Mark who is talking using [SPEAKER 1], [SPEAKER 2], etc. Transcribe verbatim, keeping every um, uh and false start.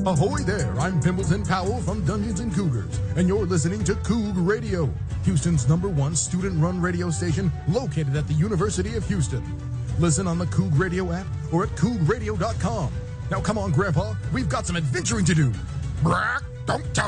[SPEAKER 1] Ahoy there, I'm Pimbleton Powell from Dungeons and Cougars, and you're listening to Coug Radio, Houston's number one student-run radio station located at the University of Houston. Listen on the Coug Radio app or at coug radio dot com. Now come on, Grandpa, we've got some adventuring to do. Brack, don't tell